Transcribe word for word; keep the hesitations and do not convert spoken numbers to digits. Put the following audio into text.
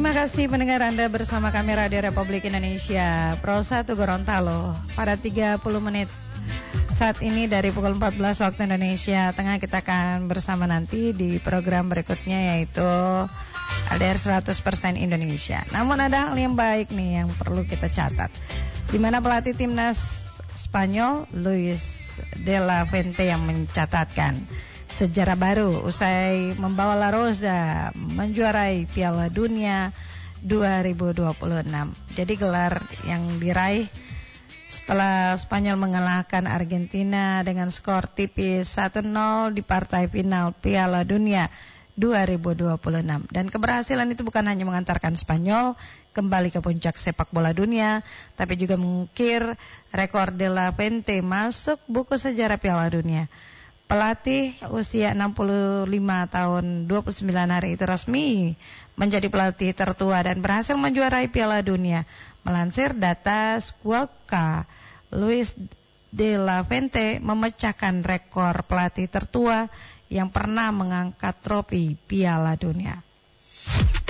Terima kasih pendengar Anda bersama kami Radio Republik Indonesia Pro satu Gorontalo pada tiga puluh menit saat ini dari pukul empat belas waktu Indonesia Tengah. Kita akan bersama nanti di program berikutnya yaitu L D R seratus persen Indonesia. Namun ada hal yang baik nih yang perlu kita catat, di mana pelatih timnas Spanyol Luis de la Fuente yang mencatatkan sejarah baru usai membawa La Roja menjuarai Piala Dunia dua ribu dua puluh enam. Jadi gelar yang diraih setelah Spanyol mengalahkan Argentina dengan skor tipis satu nol di partai final Piala Dunia dua ribu dua puluh enam. Dan keberhasilan itu bukan hanya mengantarkan Spanyol kembali ke puncak sepak bola dunia, tapi juga mengukir rekor de la Fuente masuk buku sejarah Piala Dunia. Pelatih usia enam puluh lima tahun dua puluh sembilan hari itu resmi menjadi pelatih tertua dan berhasil menjuarai Piala Dunia. Melansir data Squawka, Luis de la Fuente memecahkan rekor pelatih tertua yang pernah mengangkat trofi Piala Dunia.